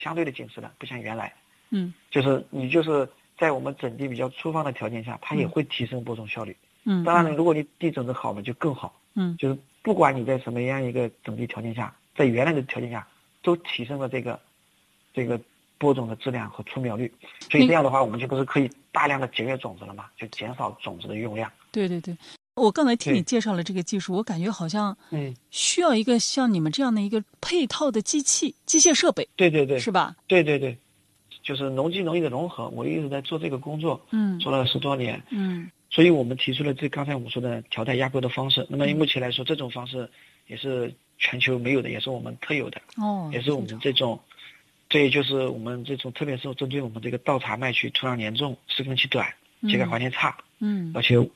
相对的紧实了，不像原来。 就是就是在我们整地比较粗放的条件下，它也会提升播种效率。当然了，如果你地整得好了就更好。就是不管你在什么样一个整地条件下，在原来的条件下都提升了这个播种的质量和出苗率，所以这样的话我们就不是可以大量的节约种子了嘛，就减少种子的用量。 对，我刚才听你介绍了这个技术，我感觉好像需要一个像你们这样的一个配套的机械设备。 对， 是吧？ 对，就是农机农业的融合，我一直在做这个工作，做了10多年。所以我们提出了刚才我们说的条带压钩的方式。那么目前来说，这种方式也是全球没有的，也是我们特有的。也是我们这种，对，就是我们这种，特别是针对我们这个稻茶麦区土壤黏重、施耕期短、秸秆环境差，而且